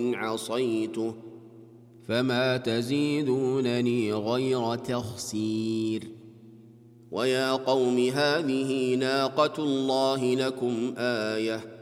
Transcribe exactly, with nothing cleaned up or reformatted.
عصيته فما تزيدونني غير تخسير. ويا قوم هذه ناقة الله لكم آية